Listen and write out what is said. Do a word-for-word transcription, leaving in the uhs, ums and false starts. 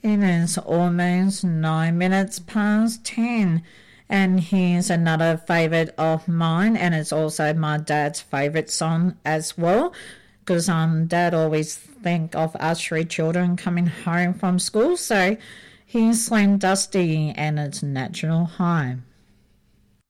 It is almost nine minutes past ten. And here's another favourite of mine, and it's also my dad's favourite song as well, because um, Dad always think of us three children coming home from school. So here's Slim Dusty and its Natural High.